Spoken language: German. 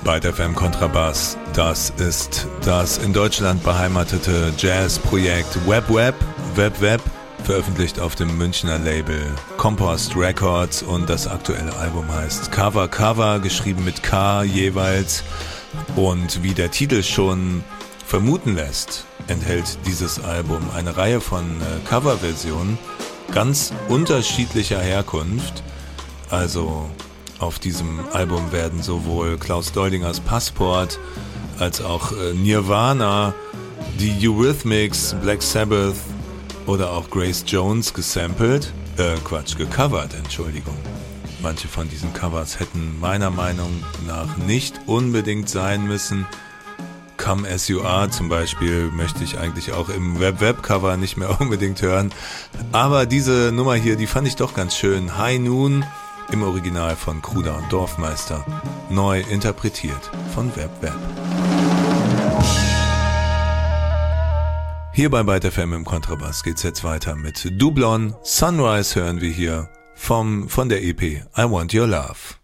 Byte FM Kontrabass. Das ist das in Deutschland beheimatete Jazzprojekt Web, veröffentlicht auf dem Münchner Label Compost Records, und das aktuelle Album heißt Cover, geschrieben mit K jeweils, und wie der Titel schon vermuten lässt, enthält dieses Album eine Reihe von Coverversionen ganz unterschiedlicher Herkunft. Also auf diesem Album werden sowohl Klaus Deudingers Passport als auch Nirvana, die Eurythmics, Black Sabbath oder auch Grace Jones gecovert, Entschuldigung. Manche von diesen Covers hätten meiner Meinung nach nicht unbedingt sein müssen. Come As You Are zum Beispiel möchte ich eigentlich auch im Web-Cover nicht mehr unbedingt hören. Aber diese Nummer hier, die fand ich doch ganz schön. High Noon im Original von Kruder und Dorfmeister, neu interpretiert von Web. Hier bei Byte FM im Kontrabass geht's jetzt weiter mit Doublon. Sunrise hören wir hier von der EP I Want Your Love.